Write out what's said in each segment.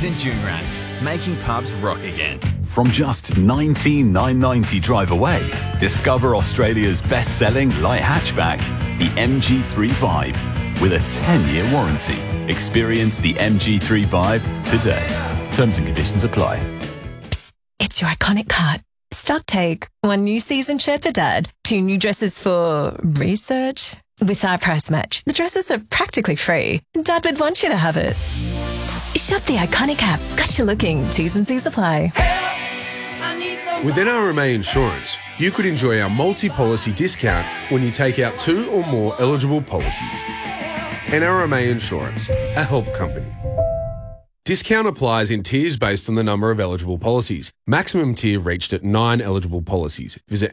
and Joondalup, making pubs rock again. From just $19,990 drive away, discover Australia's best-selling light hatchback, the MG3 Vibe, with a 10-year warranty. Experience the MG3 Vibe today. Terms and conditions apply. Psst, it's your iconic cart. Stock take. 1 new season shirt for Dad. 2 new dresses for research. With our price match, the dresses are practically free. Dad would want you to have it. Shop the iconic app. Got you looking. T's and C's apply. With NRMA Insurance, you could enjoy our multi-policy discount when you take out 2 or more eligible policies. NRMA Insurance, a help company. Discount applies in tiers based on the number of eligible policies. Maximum tier reached at 9 eligible policies. Visit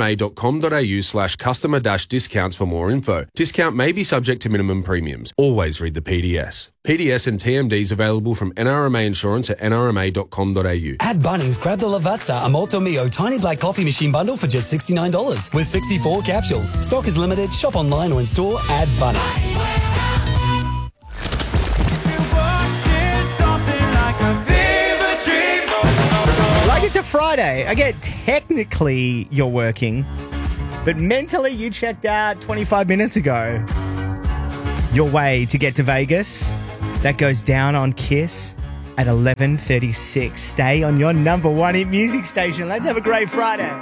nrma.com.au/customer-discounts for more info. Discount may be subject to minimum premiums. Always read the PDS. PDS and TMDs available from NRMA Insurance at nrma.com.au. At Bunnings, grab the Lavazza, a Molto Mio tiny black coffee machine bundle for just $69 with 64 capsules. Stock is limited. Shop online or in store at Bunnings. It's a Friday. I get technically you're working, but mentally you checked out 25 minutes ago. Your way to get to Vegas, that goes down on Kiss at 11:36. Stay on your number one hit music station. Let's have a great Friday.